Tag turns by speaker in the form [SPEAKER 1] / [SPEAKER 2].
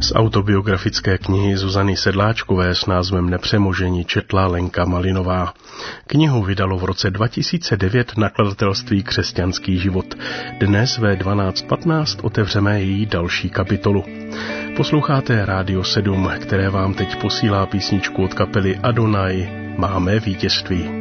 [SPEAKER 1] Z autobiografické knihy Zuzany Sedláčkové s názvem Nepřemožení četla Lenka Malinová. Knihu vydalo v roce 2009 nakladatelství Křesťanský život. Dnes ve 12:15 otevřeme její další kapitolu. Posloucháte Rádio 7, které vám teď posílá písničku od kapely Adonai Máme vítězství.